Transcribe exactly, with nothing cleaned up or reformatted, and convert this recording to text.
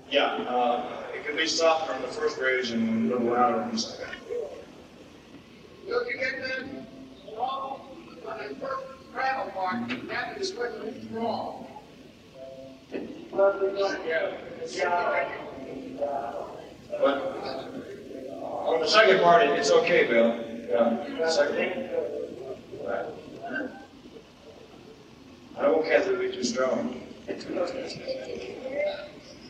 Yeah, uh, it can be softer on the first raise and a little louder on the second. Look, you get that wrong on the first travel mark, that is what is wrong. Yeah. But on the second part, it's okay, Bill. Yeah. Second. Right. I don't want Kathy to be too strong.